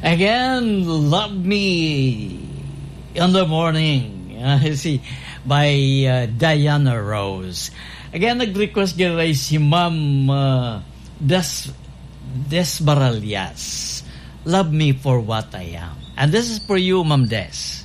Again, Love Me in the Morning. See, by Diana Rose. Again, nag-request gilay si Ma'am Des Baralias. Love Me for What I Am. And this is for you, Ma'am Des.